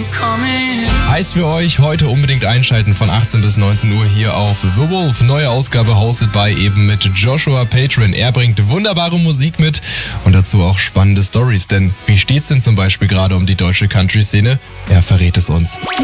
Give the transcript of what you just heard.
Heißt für euch heute unbedingt einschalten von 18 bis 19 Uhr hier auf The Wolf. Neue Ausgabe hosted by eben mit Joshua Patron. Er bringt wunderbare Musik mit und dazu auch spannende Stories. Denn wie steht's denn zum Beispiel gerade um die deutsche Country-Szene? Er verrät es uns.